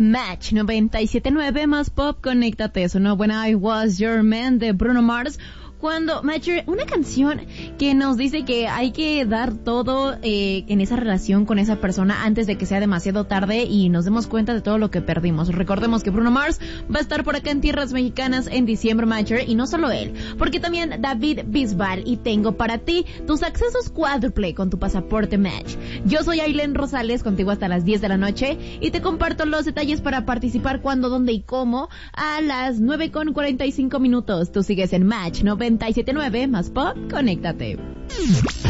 Match 97.9 más pop, conéctate. Sonó When I Was Your Man de Bruno Mars. Cuando Matcher, una canción que nos dice que hay que dar todo en esa relación con esa persona antes de que sea demasiado tarde y nos demos cuenta de todo lo que perdimos. Recordemos que Bruno Mars va a estar por acá en tierras mexicanas en diciembre, Matcher, y no solo él, porque también David Bisbal, y tengo para ti tus accesos cuádruple con tu pasaporte Match. Yo soy Ailén Rosales, contigo hasta las 10 de la noche, y te comparto los detalles para participar cuándo, dónde y cómo a las 9:45 minutos. Tú sigues en Match 97.9 más pop, conéctate.